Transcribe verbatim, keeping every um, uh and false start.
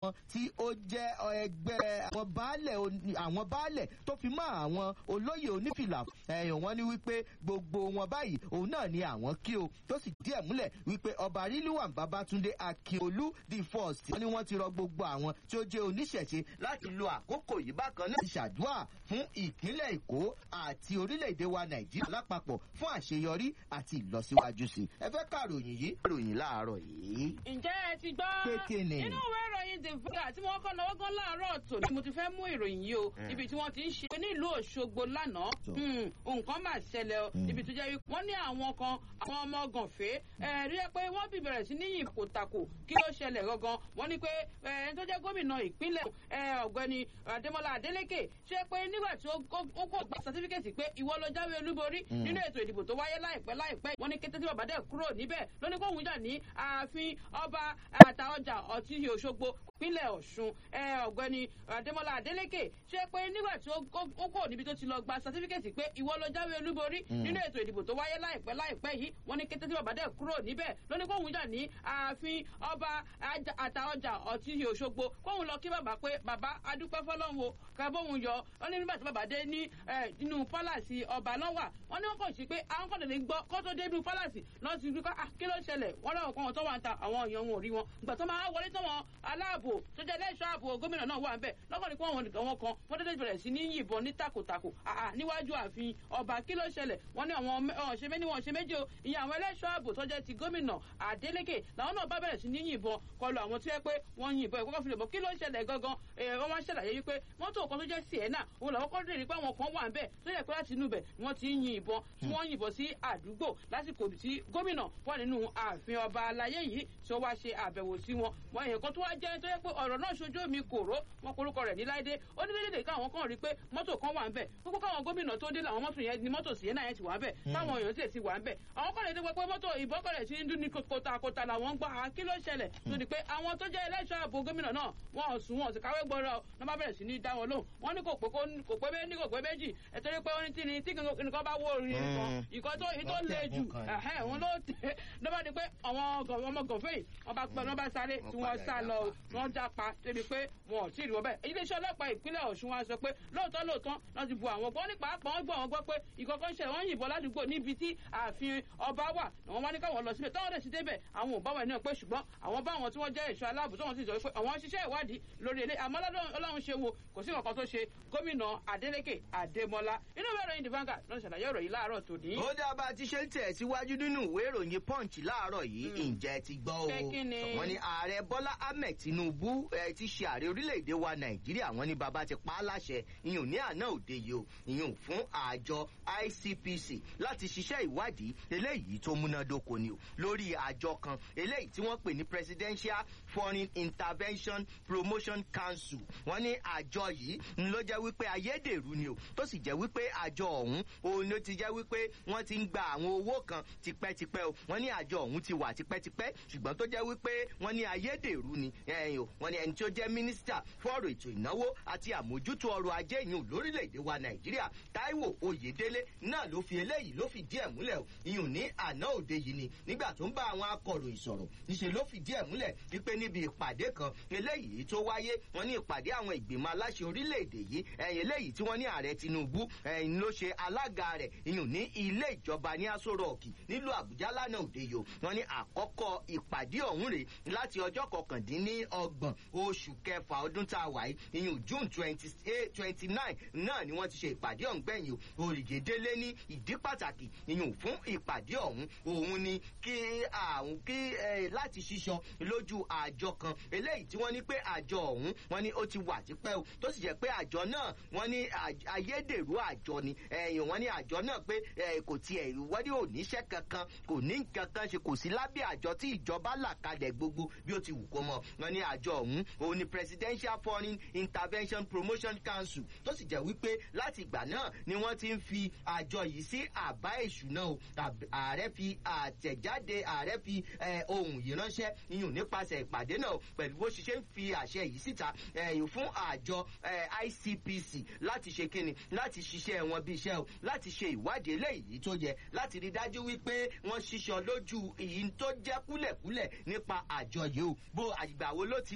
tí ó jẹ́ ẹgbẹ́ àwọn baálẹ̀ àwọn baálẹ̀ tó fi mọ́ àwọn olóyè onífìlà ẹ̀yàn wọn ni wípé gbogbo wọn báyìí òun náà ni àwọn kí o tó sì díẹ̀ múlẹ̀ wípé ọba Rilwan Babatunde Akiolu the first wọ́n ní wọ́n ti rọ gbogbo àwọn tí ó jẹ́ oníṣẹ̀ṣe láti lo àkókò yìí bákan náà ti ṣàdúrà fún ìpínlẹ̀ Èkó àti orílẹ̀-èdè wa Nàìjíríà lápapọ̀ fún àṣeyọrí àti ìlọsíwájú sí. ẹ fẹ́ kàròyìn yìí ròyìn láàárọ̀ yìí. ǹjẹ́ ẹ ti gbọ́ nínú ìwé ìròyìn The Vanguard tí wọ́n kọ́ náwó gan láàárọ̀ tòní mo ti fẹ́ mú ìròyìn yìí o ibi tí wọ́n ti ń ṣe nílùú Òṣogbo lánàá nǹkan máa ṣẹlẹ̀ o ibi tó jẹ́ wípé wọ́n ní àwọn kan àwọn ọmọ gànfẹ́ rí ẹ pé wọ́n bí bẹ̀rẹ̀ sí ní yìn kòtàkò kí ló ṣẹlẹ̀ gangan wọ́n ní pé ẹni tó jẹ́ gómìnà ìpínlẹ̀ ọ̀gbẹ́ni Adémọ́lá Adélékè ṣe pé nígbà tí ó kò gba sátífíkẹ́tì pé ìwọ ló jáwé olúborí nínú ètò ìdìbò tó wáyé láìpẹ́ láìpẹ́ wọ́n ní kété tí bàbá dẹ̀ kúrò níbẹ̀ lóní kóhun jà ní ààfin ọba àtàọjà ọtí Òṣogbo ìpínlẹ̀ Ọ̀ṣun ọ̀gbẹ́ni Adémọ́lá Adélékè ṣe pé nígbà tí ó kò níbi tó ti lọ gba sátífíkẹ́tì pé ìwọ ló jáwé olúborí nínú ètò ìdìbò tó wáyé láìpẹ́ láìpẹ́ yìí wọ́n ní kété tí bàbá dẹ̀ kúrò níbẹ̀ lóní kóhun jà ní ààfin ọba àtàọjà ọtí Òṣogbo kóhun lọ kí bàbá pé bàbá adúpẹ́ fọlọ́run o kẹ́bóhun yọ wọ́n ní nígbà tí bàbá dé ní nínú pálàsì ọba lọ́wà wọ́n ní wọ́n kàn sí pé àwọn kan lè gbọ́ kó tó dé nínú pálàsì náà ti rí ká kí ló ṣẹlẹ̀ wọ́n lọ́wọ́ kan tó wà ń ta àwọn èèyàn wọn ò rí wọn ìgbà tó máa wọlé tó wọn aláàbò tó jẹ́ lẹ́ṣọ́ ààbò gómìnà náà wà ń bẹ̀ lọ́kàn ní pé àwọn kan wọ́n dédé bẹ̀rẹ̀ sí ní yìnbọn ní takòtakò níwájú ààfin ọba kí ló ṣẹlẹ̀ wọ́n ní àwọn ṣe méjì wọn ṣe méjì o ìyẹn àwọn ẹlẹ́ṣọ́ ààbò tó jẹ́ ti gómìnà Adeleke làwọn náà bá bẹ̀rẹ̀ sí ní yìnbọn kọlu àwọn tí wọ́n pé wọ́n yìnbọn ìkọ́kọ́ fi lè mọ̀ kí ló ṣẹlẹ̀ gangan wọ́n máa ń ṣàlàyé wípé mọ́tò kan tó jẹ́ Sienna òun làwọn kọ́ lè rí pé àwọn kan wà ń bẹ̀ tó yẹ pé láti inú bẹ̀ wọ́n ti ń yin ìbọn tí wọ́n yìnbọn sí àdúgbò lásìkò tí gómìnà wà nínú ààfin ọba aláyé yìí tí ó wá ṣe àbẹ̀wò sí wọn wọn èèyàn kan tó wá jẹ́ tó yẹ pé ọ̀rọ̀ náà ṣojú mi kòró wọn korúkọ rẹ̀ ní Láìdé ó ní lédè káwọn kan rí pé mọ́tò kan wà ń bẹ̀ gbogbo káwọn gómìnà tó dé làwọn mọ́tò yẹn ni mọ́tò Sienna yẹn ti wà ń bẹ̀ táwọn èèyàn sì ti wà ń bẹ̀ àwọn kan lè dé pé mọ́tò ìbọn bẹ̀rẹ̀ sí ń dún ní kòtàkòtà làwọn ń gbọ́ kí ló ṣẹlẹ̀ tó di pé àwọn tó jẹ́ ẹlẹ́ṣọ́ ààbò gómìnà náà wọn ò sùn wọn ò sì káwé gbọ́rọ̀ náà bá bẹ̀rẹ̀ sí ní dá wọn lóhùn wọn ní kò pé kò pé bẹ́ẹ̀ ní kò pé méjì ẹ̀tọ́rí pé wọ́n ti ní tí nǹkan bá wó orin nǹkan ìkan tó ìtò le jù wọn ló tẹ ló bá di pé àwọn ọmọ gànfẹ́ yìí wọ́n bá pẹ́ wọ́n bá sáré tí wọ́n sá lọ wọ́n já pa débi pé wọn ò tí ì rí wọn bẹ́ẹ̀ iléeṣẹ́ ọlọ́pàá ìpínlẹ̀ Ọ̀ṣun wa sọ pé lóòótọ́ lóòótọ́ wọ́n ti bu àwọn gbọ́ ní pàápàá wọ́n gbọ́ wọn gbọ́ pé ìkọ̀kọ̀ ń ṣe wọ́n yìnbọn ládùúgbò níbi tí ààfin ọba wà wọ́n wá ní káwọn lọ síbẹ̀ táwọn dẹ̀ sí débẹ̀ àwọn ò bá wọn náà pé ṣùgbọ́n àwọn bá wọn tí wọ́n jẹ́ ẹ̀ṣọ́ aláàbò tí wọ́n sì sọ pé àwọn ṣiṣẹ́ ìwádìí lórí ilé àmọ́ Ọlọ́run ṣe wo kò sí nǹkan tó ṣe gómìnà Adeleke Adémọ́lá inú ìwé ìròyìn The Vanguard ló ń ṣàlàyé ìròyìn láàárọ̀ tòní. ó dá bá a ti ṣe ń tẹ̀ síwájú nínú ìwé ìròyìn Punch láàárọ̀ yìí ǹjẹ́ ti gbọ́ o wọ́n ní ààrẹ Bọ́lá Ahmed Tinubu ti ṣe ààrẹ orílẹ̀-èdè wa Nàìjíríà wọ́n ní bàbá ti pa á láṣẹ ìyún ní àná òde yìí o ìyún fún àjọ I C P C láti ṣiṣẹ́ ìwádìí eléyìí tó múnádóko ni o lórí àjọ kan eléyìí tí wọ́n pè ní Presidential Foreign Intervention Promotion Council wọ́n ní àjọ yìí ń ló jẹ́ wípé ayédèrú ni o tó sì jẹ́ wípé àjọ ọ̀hún òun ló ti jẹ́ wípé wọ́n ti ń gba àwọn owó kan tipẹ́tipẹ́ o wọ́n ní àjọ ọ̀hún ti wà tipẹ́tipẹ́ ṣùgbọ́n tó jẹ́ wípé wọ́n ní ayédèrú ni ẹ̀yìn o wọ́n ní ẹni tí ó jẹ́ mínísítà fún ọ̀rọ̀ ètò ìnáwó àti àmójútó ọrọ̀ ajé ìyún lórílẹ̀‐èdè wa Nàìjíríà Táíwò Oyèdélé náà ló fi eléyìí ló fi díẹ̀ múlẹ̀ o ìyún ní àná òde yìí ni nígbà tó ń bá àwọn akọ̀ròyìn sọ̀rọ̀ níṣẹ́ ló fi díẹ̀ múlẹ̀ wípé níbi ìpàdé kan eléyìí tó wáyé wọ́n ní ìpàdé àwọn ìgbìmọ̀ aláṣẹ orílẹ̀-èdè yìí ẹ̀yìn eléyìí tí wọ́n ní ààrẹ Tinubu ẹ̀yìn ló ṣe alága rẹ̀ ìyún ní ilé ìjọba ní Aso Rock nílùú Àbújá lánàá òde yìí wọ́n ní àkọ́kọ́ ìpàdé ọ̀hún rè láti ọjọ́ kọkàndínlọ́gbọ̀n oṣù kẹfà ọdún tá a wà yìí ìyún June twenty nine náà ni wọ́n ti ṣe ìpàdé ọ̀hún gbẹ̀yìn Oyèdélé ní ìdí pàtàkì ìyún fún ìpàdé ọ̀hún òun ni kí àwọn kí láti ṣíṣọ lójú àjọ kan eléyìí tí wọ́n ní pé àjọ ọ̀hún wọ́n ní ó ti wà tipẹ́ o tó sì jẹ́ pé àjọ náà wọ́n ní ayédèrú àjọ ni ẹ̀yìn wọ́n ní àjọ náà pé kò tiẹ̀ wọ́n ní òníṣẹ́ kankan kò ní nǹkan kan ṣe kò sí lábẹ́ àjọ tí ìjọba là kalẹ̀ gbogbo bí ó ti wù kó mọ̀ wọ́n ní àjọ ọ̀hún òun ni Presidential Foreign Intervention Promotion Council tó sì jẹ́ wípé láti ìgbà náà ni wọ́n ti ń fi àjọ yìí sí àbá ìṣúná o ààrẹ fi àtẹ̀jáde ààrẹ fi ohun yìí ránṣẹ́ iyùn nípasẹ̀ ìpàdé náà pẹ̀lú bó ṣiṣẹ́ ń fi àṣẹ yìí síta fún àjọ I C P C láti ṣe kíni láti ṣiṣẹ́ wọn bí iṣẹ́ o láti ṣe ìwádìí eléyìí tó yẹ láti rí dájú wípé wọ́n ṣiṣọ́ lójú èyí tó jẹ́ kúlẹ̀kúlẹ̀ nípa àjọ yìí o bó àgbà wo ló ti